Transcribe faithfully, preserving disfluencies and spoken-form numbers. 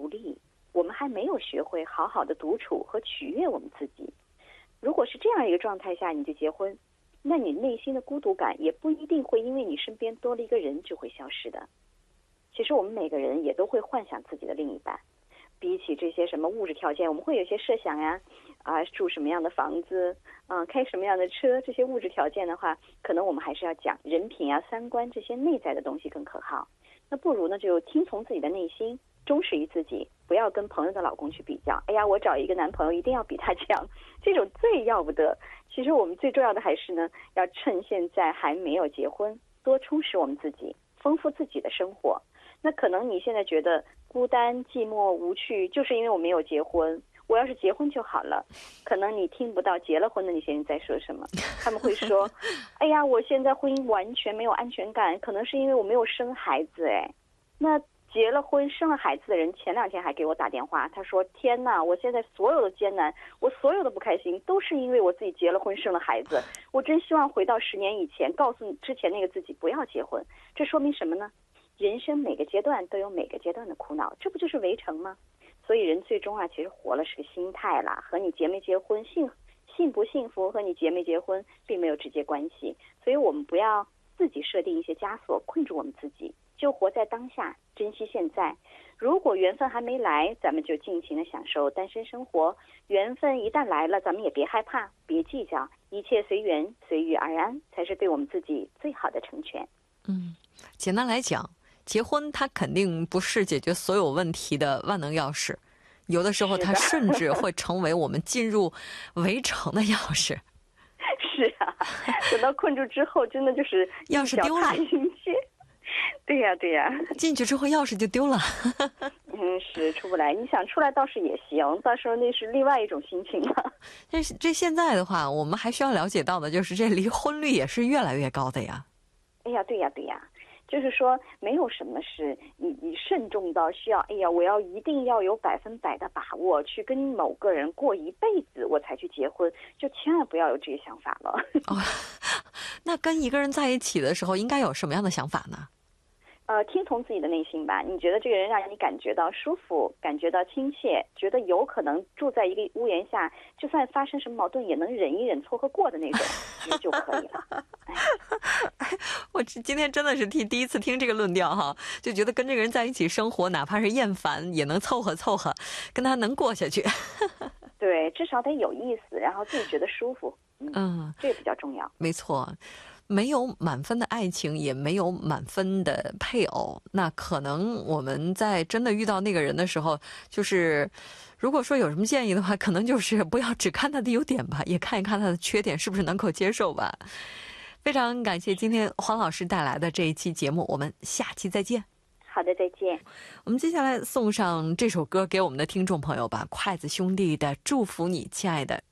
独立，我们还没有学会好好的独处和取悦我们自己。如果是这样一个状态下你就结婚，那你内心的孤独感也不一定会因为你身边多了一个人就会消失的。其实我们每个人也都会幻想自己的另一半，比起这些什么物质条件，我们会有些设想呀，啊，住什么样的房子，嗯、呃，开什么样的车，这些物质条件的话，可能我们还是要讲人品啊、三观这些内在的东西更可靠。那不如呢，就听从自己的内心，忠实于自己，不要跟朋友的老公去比较。哎呀，我找一个男朋友一定要比他强，这种最要不得。其实我们最重要的还是呢，要趁现在还没有结婚，多充实我们自己，丰富自己的生活。那可能你现在觉得孤单、寂寞、无趣，就是因为我没有结婚。我要是结婚就好了。可能你听不到结了婚的那些人在说什么，他们会说：“哎呀，我现在婚姻完全没有安全感，可能是因为我没有生孩子。”哎，那结了婚生了孩子的人，前两天还给我打电话，他说：“天哪，我现在所有的艰难，我所有的不开心，都是因为我自己结了婚生了孩子。我真希望回到十年以前，告诉之前那个自己不要结婚。”这说明什么呢？人生每个阶段都有每个阶段的苦恼，这不就是围城吗？所以人最终啊，其实活了是个心态啦，和你结没结婚、幸幸不幸福和你结没结婚并没有直接关系。所以我们不要自己设定一些枷锁困住我们自己，就活在当下，珍惜现在。如果缘分还没来，咱们就尽情的享受单身生活；缘分一旦来了，咱们也别害怕，别计较，一切随缘，随遇而安，才是对我们自己最好的成全。 嗯，简单来讲，结婚它肯定不是解决所有问题的万能钥匙，有的时候它甚至会成为我们进入围城的钥匙。 是啊，等到困住之后，真的就是钥匙丢了。 对呀、啊、对呀、啊， 进去之后钥匙就丢了。 嗯，是出不来。你想出来倒是也行，到时候那是另外一种心情了。 但是这现在的话，我们还需要了解到的就是这离婚率也是越来越高的呀。 哎呀，对呀对呀。就是说，没有什么是你你慎重到需要，哎呀，我要一定要有百分百的把握去跟某个人过一辈子，我才去结婚，就千万不要有这个想法了。 哦，那跟一个人在一起的时候，应该有什么样的想法呢？ 呃，听从自己的内心吧。你觉得这个人让你感觉到舒服，感觉到亲切，觉得有可能住在一个屋檐下，就算发生什么矛盾也能忍一忍凑合过的那种，其实就可以了。 哎，我今天真的是第第一次听这个论调哈，就觉得跟这个人在一起生活，哪怕是厌烦，也能凑合凑合，跟他能过下去。 对，至少得有意思，然后自己觉得舒服。嗯，嗯这个比较重要。 没错。没有满分的爱情，也没有满分的配偶，那可能我们在真的遇到那个人的时候，就是如果说有什么建议的话，可能就是不要只看他的优点吧，也看一看他的缺点是不是能够接受吧。非常感谢今天黄老师带来的这一期节目，我们下期再见。 好的，再见。 我们接下来送上这首歌给我们的听众朋友吧，筷子兄弟的《祝福你，亲爱的》。